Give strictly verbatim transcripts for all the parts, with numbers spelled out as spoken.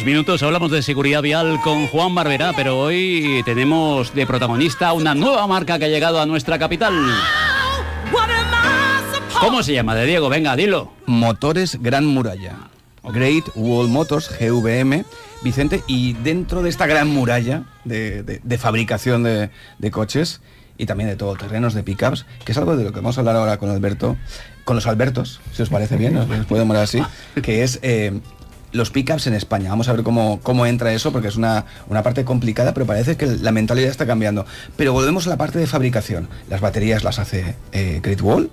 unos minutos hablamos de seguridad vial con Juan Barberá, pero hoy tenemos de protagonista una nueva marca que ha llegado a nuestra capital. ¿Cómo se llama, de Diego? Venga, dilo. Motores Gran Muralla. Great Wall Motors, G V M, Vicente, y dentro de esta gran muralla de, de, de fabricación de, de coches y también de todoterrenos, de pickups, que es algo de lo que vamos a hablar ahora con Alberto, con los Albertos, si os parece bien, os podemos llamar así, que es eh, los pickups en España. Vamos a ver cómo, cómo entra eso, porque es una, una parte complicada, pero parece que la mentalidad está cambiando. Pero volvemos a la parte de fabricación. Las baterías las hace eh, Great Wall,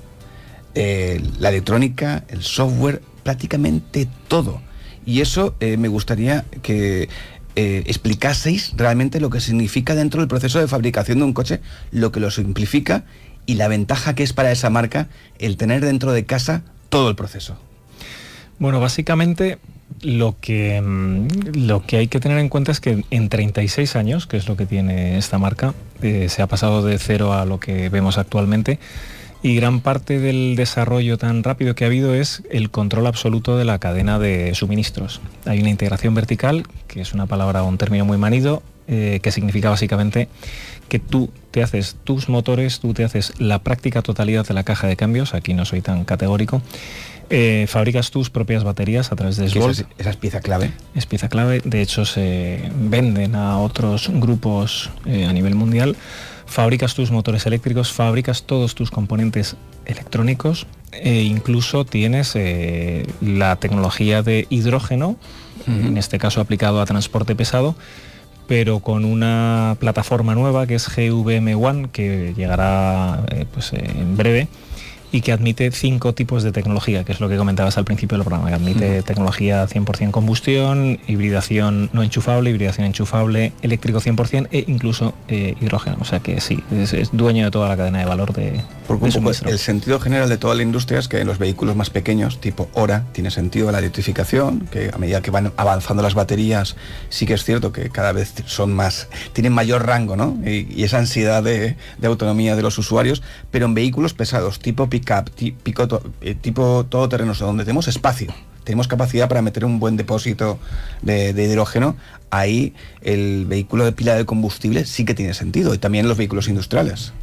eh, la electrónica, el software, prácticamente todo. Y eso eh, me gustaría que eh, explicaseis realmente lo que significa dentro del proceso de fabricación de un coche, lo que lo simplifica y la ventaja que es para esa marca el tener dentro de casa todo el proceso. Bueno, básicamente lo que, lo que hay que tener en cuenta es que en treinta y seis años, que es lo que tiene esta marca, eh, se ha pasado de cero a lo que vemos actualmente, y gran parte del desarrollo tan rápido que ha habido es el control absoluto de la cadena de suministros. Hay una integración vertical, que es una palabra o un término muy manido, eh, que significa básicamente que tú te haces tus motores, tú te haces la práctica totalidad de la caja de cambios, aquí no soy tan categórico, eh, fabricas tus propias baterías a través de SVOLT. Esa, esa es pieza clave. Es pieza clave, de hecho se venden a otros grupos eh, a nivel mundial. Fabricas tus motores eléctricos, fabricas todos tus componentes electrónicos e incluso tienes eh, la tecnología de hidrógeno, uh-huh. en este caso aplicado a transporte pesado, pero con una plataforma nueva que es G V M One, que llegará eh, pues, eh, en breve, y que admite cinco tipos de tecnología, que es lo que comentabas al principio del programa, que admite uh-huh. tecnología cien por ciento combustión, hibridación no enchufable, hibridación enchufable, eléctrico cien por ciento e incluso eh, hidrógeno. O sea que sí, es, es dueño de toda la cadena de valor de, Porque de un suministro. Poco el sentido general de toda la industria es que en los vehículos más pequeños, tipo Hora, tiene sentido la electrificación, que a medida que van avanzando las baterías, sí que es cierto que cada vez son más, tienen mayor rango, ¿no? Y, y esa ansiedad de, de autonomía de los usuarios, pero en vehículos pesados, tipo pick Cap, tipo, tipo todoterrenos, donde tenemos espacio, tenemos capacidad para meter un buen depósito de, de hidrógeno, ahí el vehículo de pila de combustible sí que tiene sentido, y también los vehículos industriales.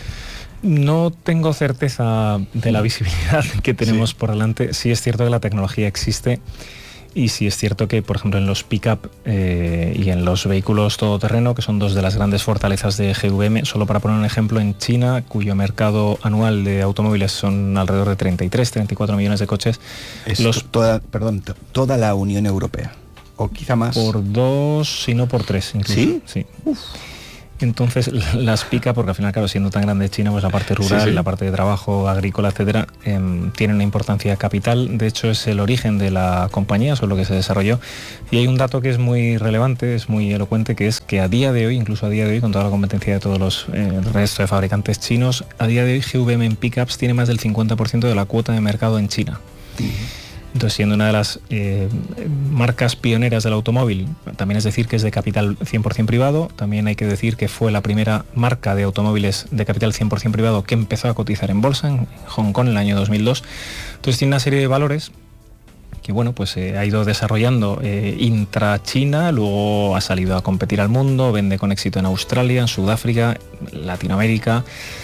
No tengo certeza de la visibilidad que tenemos sí. por delante. Sí es cierto que la tecnología existe, y sí es cierto que, por ejemplo, en los pick-up eh, y en los vehículos todoterreno, que son dos de las grandes fortalezas de G V M, solo para poner un ejemplo, en China, cuyo mercado anual de automóviles son alrededor de treinta y tres, treinta y cuatro millones de coches. Es los, toda, perdón, toda la Unión Europea, o quizá más. Por dos, si no por tres, incluso. ¿Sí? Sí. Uf. Entonces las pica, porque al final, claro, siendo tan grande China, pues la parte rural, sí, sí. la parte de trabajo agrícola, etcétera, eh, tiene una importancia capital. De hecho, es el origen de la compañía, sobre lo que se desarrolló. Y hay un dato que es muy relevante, es muy elocuente, que es que a día de hoy, incluso a día de hoy, con toda la competencia de todos los eh, el resto de fabricantes chinos, a día de hoy G V M en pickups tiene más del cincuenta por ciento de la cuota de mercado en China. Sí. Entonces, siendo una de las eh, marcas pioneras del automóvil, también es decir que es de capital cien por ciento privado, también hay que decir que fue la primera marca de automóviles de capital cien por ciento privado que empezó a cotizar en bolsa, en Hong Kong, en el año dos mil dos. Entonces tiene una serie de valores que, bueno, pues eh, ha ido desarrollando eh, intra-China, luego ha salido a competir al mundo, vende con éxito en Australia, en Sudáfrica, Latinoamérica.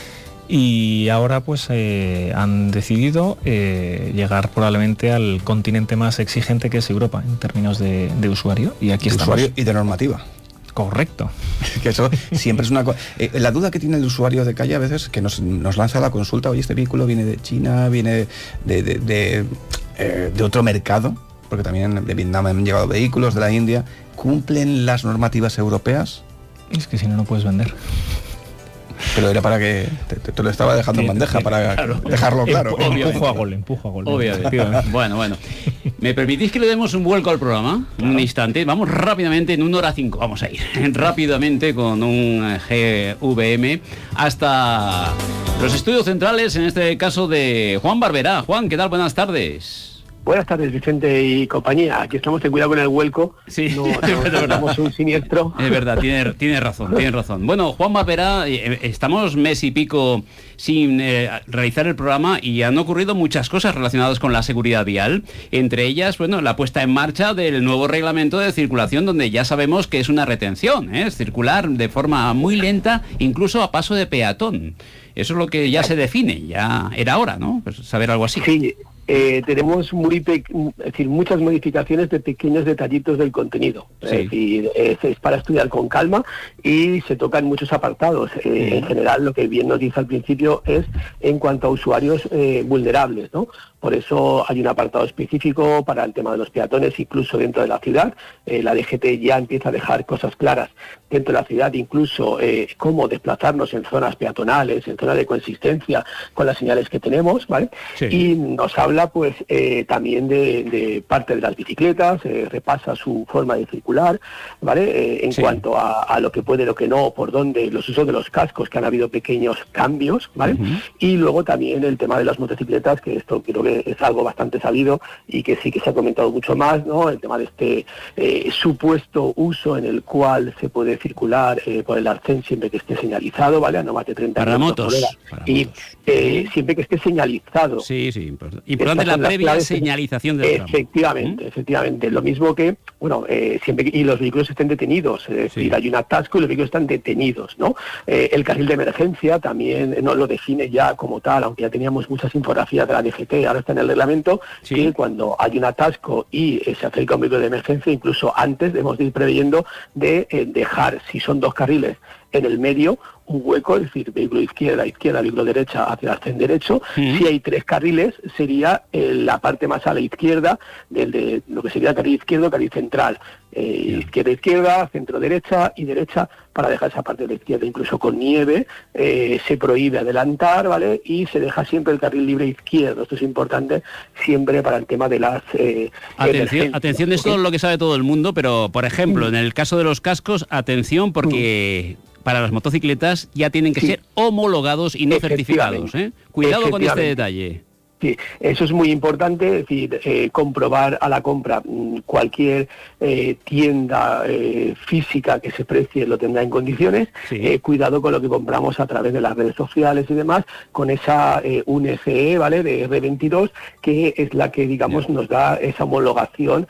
Y ahora pues eh, han decidido eh, llegar probablemente al continente más exigente, que es Europa, en términos de, de usuario. Y aquí de estamos. Usuario y de normativa. Correcto. Que eso siempre es una cosa. Eh, la duda que tiene el usuario de calle a veces, que nos, nos lanza la consulta: oye, este vehículo viene de China, viene de, de, de, eh, de otro mercado, porque también de Vietnam han llegado vehículos, de la India. ¿Cumplen las normativas europeas? Es que si no, no puedes vender. Pero era para que te, te, te lo estaba dejando en bandeja, para claro. dejarlo claro. Empujo a gol, empujo a gol. Obviamente. Bueno, bueno. ¿Me permitís que le demos un vuelco al programa? Claro. Un instante. Vamos rápidamente, en una hora cinco. Vamos a ir rápidamente con un G V M hasta los estudios centrales, en este caso de Juan Barberá. Juan, ¿qué tal? Buenas tardes. Buenas tardes, Vicente y compañía. Aquí estamos, ten cuidado con el vuelco. Sí, no, no, damos un siniestro. Es verdad, tiene, tiene razón, tiene razón. Bueno, Juan Barberá, eh, estamos mes y pico sin eh, realizar el programa y han ocurrido muchas cosas relacionadas con la seguridad vial. Entre ellas, bueno, la puesta en marcha del nuevo reglamento de circulación, donde ya sabemos que es una retención, ¿eh? Es circular de forma muy lenta, incluso a paso de peatón. Eso es lo que ya se define, ya era hora, ¿no? Pues saber algo así. Sí. Eh, tenemos muy pe- es decir, muchas modificaciones de pequeños detallitos del contenido. Sí. Es decir, es, es para estudiar con calma y se tocan muchos apartados. Eh, sí. En general, lo que bien nos dice al principio es en cuanto a usuarios eh, vulnerables, ¿no? Por eso hay un apartado específico para el tema de los peatones, incluso dentro de la ciudad. Eh, la D G T ya empieza a dejar cosas claras dentro de la ciudad, incluso eh, cómo desplazarnos en zonas peatonales, en zonas de coexistencia con las señales que tenemos, ¿vale? Sí. Y nos habla pues eh, también de, de parte de las bicicletas, eh, repasa su forma de circular, ¿vale? Eh, en sí. cuanto a, a lo que puede, lo que no, por dónde, los usos de los cascos, que han habido pequeños cambios, ¿vale? Uh-huh. Y luego también el tema de las motocicletas, que esto creo que es algo bastante sabido y que sí que se ha comentado mucho más, ¿no? El tema de este eh, supuesto uso en el cual se puede circular eh, por el arcén siempre que esté señalizado, ¿vale? A no más de treinta para motos. Para y eh, siempre que esté señalizado. Sí, sí. Importante la previa señalización del tramo. Efectivamente, ¿Mm? efectivamente. Lo mismo que, bueno, eh, siempre que, y los vehículos estén detenidos, es decir, sí. hay un atasco y los vehículos están detenidos, ¿no? Eh, el carril de emergencia también no lo define ya como tal, aunque ya teníamos muchas infografías de la D G T, ahora está en el reglamento, sí. que cuando hay un atasco y eh, se acerca un vehículo de emergencia, incluso antes debemos de ir preveyendo de eh, dejar, si son dos carriles, en el medio un hueco, es decir, vehículo izquierda, izquierda, vehículo derecha hacia el arcén derecho. Uh-huh. Si hay tres carriles, sería eh, la parte más a la izquierda del de lo que sería carril izquierdo, carril central. Eh, yeah. Izquierda, izquierda, centro, derecha y derecha para dejar esa parte de la izquierda. Incluso con nieve eh, se prohíbe adelantar, ¿vale? Y se deja siempre el carril libre izquierdo. Esto es importante siempre para el tema de las eh, atención, atención, esto es lo que sabe todo el mundo, pero por ejemplo, mm. en el caso de los cascos, atención porque... Mm. Para las motocicletas ya tienen que sí. ser homologados y no certificados, ¿eh? Cuidado con este detalle. Sí, eso es muy importante, es decir, eh, comprobar a la compra cualquier eh, tienda eh, física que se precie lo tendrá en condiciones, sí. eh, cuidado con lo que compramos a través de las redes sociales y demás, con esa eh, U N C E, ¿vale?, de R veintidós, que es la que, digamos, yeah. nos da esa homologación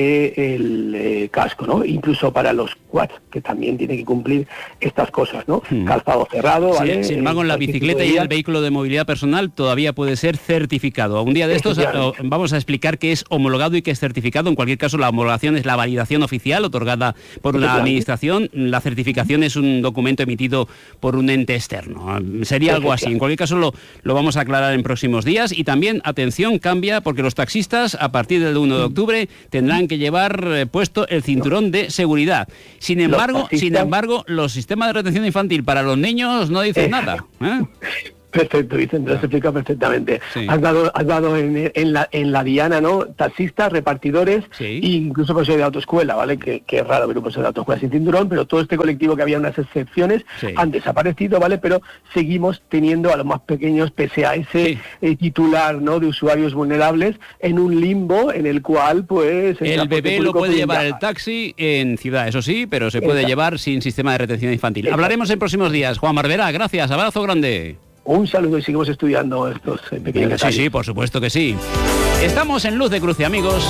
del eh, casco, ¿no? Incluso para los quads, que también tienen que cumplir estas cosas, ¿no? Hmm. Calzado cerrado, ¿vale? Sí, sin embargo, en la bicicleta y el vehículo de movilidad personal todavía puede ser certificado. Un día de estos vamos a explicar qué es homologado y qué es certificado. En cualquier caso, la homologación es la validación oficial otorgada por una administración. La certificación es un documento emitido por un ente externo. Sería algo así. En cualquier caso, lo, lo vamos a aclarar en próximos días. Y también, atención, cambia porque los taxistas, a partir del uno de octubre, tendrán que llevar eh, puesto el cinturón de seguridad. Sin embargo, sin embargo, los sistemas de retención infantil para los niños no dicen nada, ¿eh? Perfecto, Vicente, lo has explicado perfectamente. Sí. Has dado, has dado en, en, la, en la diana, ¿no? Taxistas, repartidores, sí. e incluso profesores de autoescuela, ¿vale? Que, que es raro ver un profesor de autoescuela sin cinturón, pero todo este colectivo, que había unas excepciones, sí. han desaparecido, ¿vale? Pero seguimos teniendo a los más pequeños, pese a ese sí. eh, titular, ¿no?, de usuarios vulnerables, en un limbo en el cual, pues... El bebé lo puede llevar el taxi en ciudad, eso sí, pero se puede Exacto. llevar sin sistema de retención infantil. Exacto. Hablaremos en próximos días. Juan Barberá, gracias, abrazo grande. Un saludo y seguimos estudiando estos pequeños detalles. Sí, sí, por supuesto que sí. Estamos en Luz de Cruce, amigos.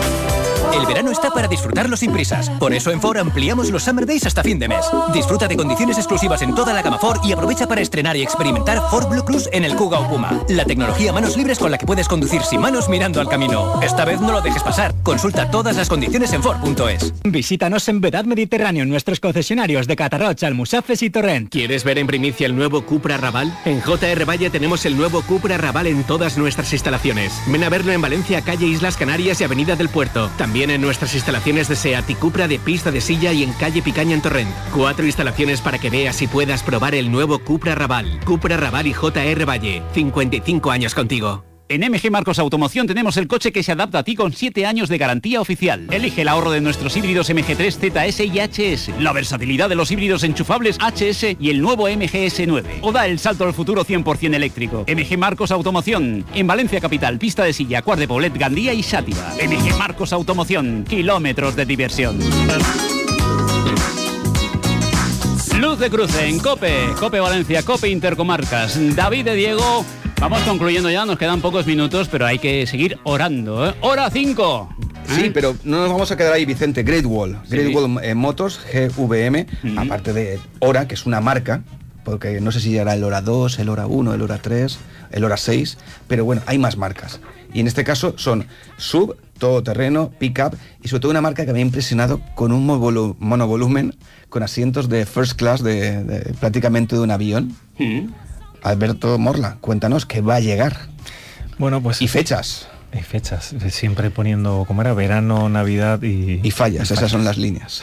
El verano está para disfrutarlo sin prisas. Por eso en Ford ampliamos los Summer Days hasta fin de mes. Disfruta de condiciones exclusivas en toda la gama Ford y aprovecha para estrenar y experimentar Ford Blue Cruise en el Kuga o Puma. La tecnología manos libres con la que puedes conducir sin manos mirando al camino. Esta vez no lo dejes pasar. Consulta todas las condiciones en Ford punto es. Visítanos en Vedad Mediterráneo en nuestros concesionarios de Catarroch, Almusafes y Torrent. ¿Quieres ver en primicia el nuevo Cupra Raval? En J R Valle tenemos el nuevo Cupra Raval en todas nuestras instalaciones. Ven a verlo en Valencia, calle Islas Canarias y Avenida del Puerto. También en nuestras instalaciones de SEAT y Cupra de pista de silla y en calle Picaña en Torrent. Cuatro instalaciones para que veas y puedas probar el nuevo Cupra Raval. Cupra Raval y J R Valle. cincuenta y cinco años contigo. En M G Marcos Automoción tenemos el coche que se adapta a ti con siete años de garantía oficial. Elige el ahorro de nuestros híbridos M G tres, Z S y H S, la versatilidad de los híbridos enchufables H S y el nuevo M G S nueve. O da el salto al futuro cien por ciento eléctrico. M G Marcos Automoción, en Valencia Capital, Pista de Silla, Cuart de Poblet, Gandía y Xàtiva. M G Marcos Automoción, kilómetros de diversión. Luz de cruce en COPE, COPE Valencia, COPE Intercomarcas. David de Diego, vamos concluyendo ya, nos quedan pocos minutos, pero hay que seguir orando, ¿eh? Hora cinco. Sí, ¿Eh? pero no nos vamos a quedar ahí, Vicente. Great Wall, sí. Great Wall eh, Motors, G V M, uh-huh. aparte de Hora, que es una marca, porque no sé si era el Hora dos, el Hora uno, el Hora tres, el Hora seis, pero bueno, hay más marcas. Y en este caso son sub, todoterreno, pick-up y sobre todo una marca que me ha impresionado con un movolu- monovolumen con asientos de first class de, de prácticamente de un avión. Mm. Alberto Morla, cuéntanos qué va a llegar. Bueno, pues... Y fechas. Y fechas, siempre poniendo, ¿cómo era? Verano, Navidad y... Y fallas, y esas fallas. Son las líneas.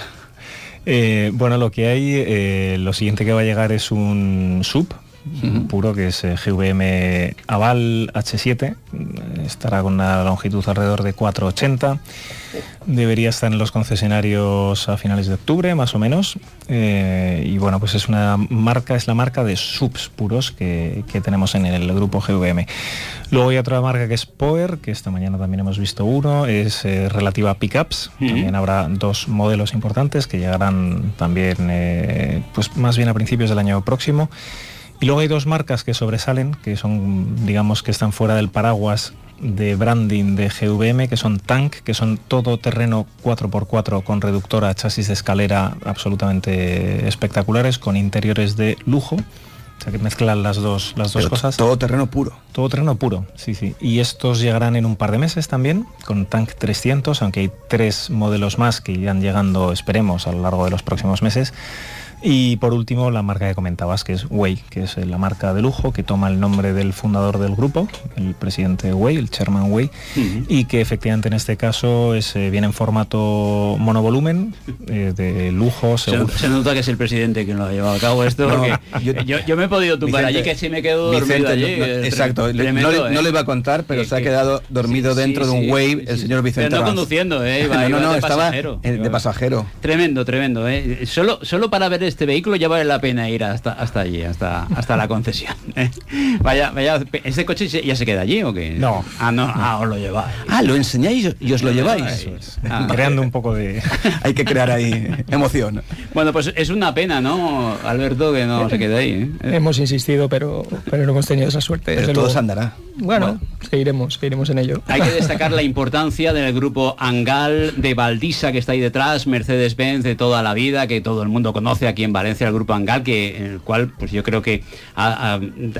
Eh, bueno, lo que hay, eh, lo siguiente que va a llegar es un sub, Uh-huh. puro, que es eh, G V M Aval H siete, estará con una longitud alrededor de cuatro ochenta, debería estar en los concesionarios a finales de octubre más o menos, eh, y bueno, pues es una marca, es la marca de subs puros que, que tenemos en el grupo G V M. Luego hay otra marca que es Power, que esta mañana también hemos visto uno, es eh, relativa a pickups. Uh-huh. También habrá dos modelos importantes que llegarán también eh, pues más bien a principios del año próximo. Y luego hay dos marcas que sobresalen, que son, digamos, que están fuera del paraguas de branding de G V M, que son Tank, que son todoterreno cuatro por cuatro con reductora, chasis de escalera absolutamente espectaculares, con interiores de lujo. O sea, que mezclan las dos, las dos cosas. Todoterreno puro. Todoterreno puro, sí, sí. Y estos llegarán en un par de meses también, con Tank trescientos, aunque hay tres modelos más que irán llegando, esperemos, a lo largo de los próximos meses. Y por último, la marca que comentabas, que es Way, que es la marca de lujo que toma el nombre del fundador del grupo, el presidente Way, el chairman Way, uh-huh. y que efectivamente en este caso es, eh, viene en formato monovolumen, eh, de lujo, seguro. Se, se nota que es el presidente quien lo ha llevado a cabo esto, no, porque yo, yo, yo me he podido tumbar Vicente, allí, que sí me quedo dormido allí. No, no, exacto, tremendo, no, le, no le iba a contar, pero que, se ha quedado dormido sí, dentro sí, de un sí, Way, sí, el señor Vicente. Pero no Arranz. Conduciendo, eh, iba, no, iba no, de estaba pasajero. De pasajero. Tremendo, tremendo. Eh. Solo, solo para ver este vehículo ya vale la pena ir hasta hasta allí, hasta hasta la concesión. ¿eh? Vaya, vaya, ¿este coche ya se queda allí o qué? No. Ah, no, ah, os lo lleváis. Ah, lo enseñáis y os lo lleváis. Ah, creando un poco de... Hay que crear ahí emoción. Bueno, pues es una pena, ¿no, Alberto, que no se quede ahí? ¿eh? Hemos insistido, pero, pero no hemos tenido esa suerte. Pero todo se andará. Bueno, bueno, seguiremos, seguiremos en ello. Hay que destacar la importancia del grupo Angal, de Valdisa, que está ahí detrás, Mercedes-Benz de toda la vida, que todo el mundo conoce aquí en Valencia, el grupo Angal, que en el cual pues yo creo que ha, ha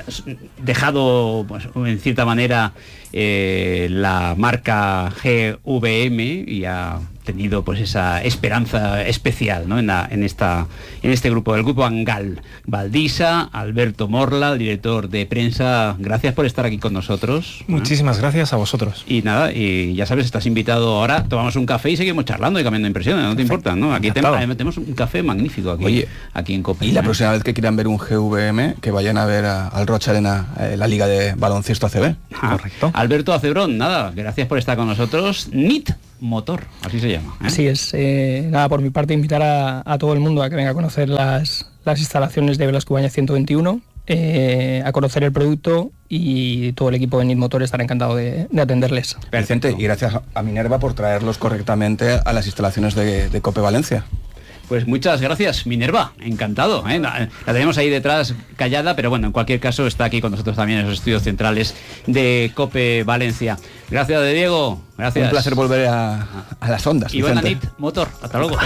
dejado pues, en cierta manera eh, la marca G V M y ha tenido pues esa esperanza especial, ¿no? en, la, en, esta, en este grupo, el grupo Angal. Valdisa, Alberto Morla, el director de prensa, gracias por estar aquí con nosotros. Muchísimas ¿eh? gracias a vosotros. Y nada, y ya sabes, estás invitado ahora, tomamos un café y seguimos charlando y cambiando impresiones, no te Perfecto. importa, ¿no? Aquí tenemos un café magnífico aquí, Oye, aquí en COPE. Y la próxima vez que quieran ver un G V M, que vayan a ver a, al Rocha Arena, eh, la Liga de Baloncesto A C B. Ah, correcto. Alberto Acebrón, nada, gracias por estar con nosotros. N I T Motor, así se llama. ¿eh? Así es. Eh, nada, por mi parte, invitar a, a todo el mundo a que venga a conocer las, las instalaciones de Velasco Ibáñez ciento veintiuno, eh, a conocer el producto, y todo el equipo de N I T Motor estará encantado de, de atenderles. Vicente, y gracias a Minerva por traerlos correctamente a las instalaciones de, de COPE Valencia. Pues muchas gracias, Minerva, encantado. ¿eh? La, la tenemos ahí detrás callada, pero bueno, en cualquier caso está aquí con nosotros también en los estudios centrales de COPE Valencia. Gracias, de Diego. Gracias. Un placer volver a, a las ondas. Y buena N I T Motor. Hasta luego.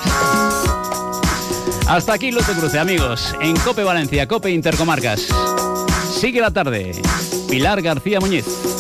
Hasta aquí Luz de Cruce, amigos, en COPE Valencia, COPE Intercomarcas. Sigue la tarde. Pilar García Muñiz.